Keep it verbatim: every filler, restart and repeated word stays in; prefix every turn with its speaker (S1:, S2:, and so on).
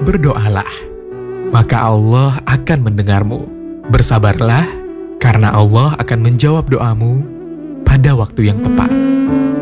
S1: Berdoalah, maka Allah akan mendengarmu. Bersabarlah, karena Allah akan menjawab doamu pada waktu yang tepat.